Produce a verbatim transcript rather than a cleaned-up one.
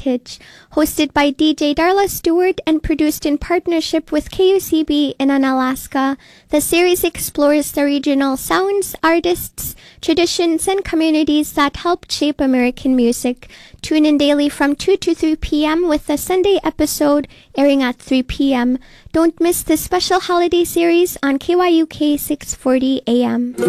heritage. Hosted by D J Darla Stewart and produced in partnership with K U C B in Unalaska, the series explores the regional sounds, artists, traditions, and communities that helped shape American music. Tune in daily from two to three p.m. with the Sunday episode airing at three p.m. Don't miss this special holiday series on K Y U K six forty A M.